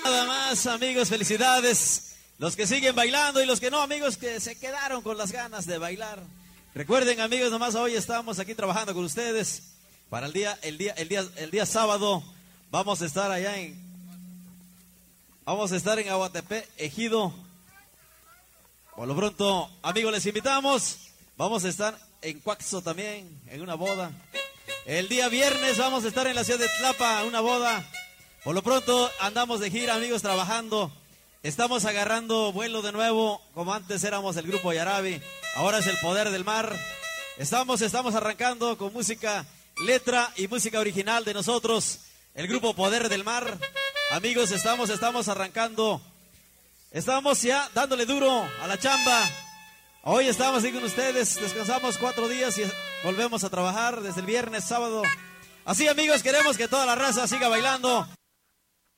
Nada más, amigos, felicidades. Los que siguen bailando y los que no, amigos, que se quedaron con las ganas de bailar. Recuerden, amigos, nomás hoy estamos aquí trabajando con ustedes. Para el día sábado vamos a estar en Aguatepe, Ejido. Por lo pronto, amigos, les invitamos. Vamos a estar en Cuaxo también, en una boda. El día viernes vamos a estar en la ciudad de Tlapa, una boda. Por lo pronto andamos de gira, amigos, trabajando. Estamos agarrando vuelo de nuevo, como antes éramos el grupo Yarabi. Ahora es el Poder del Mar. Estamos arrancando con música, letra y música original de nosotros, el grupo Poder del Mar. Amigos, estamos arrancando. Estamos ya dándole duro a la chamba. Hoy estamos aquí con ustedes, descansamos 4 días y volvemos a trabajar desde el viernes, sábado. Así, amigos, queremos que toda la raza siga bailando.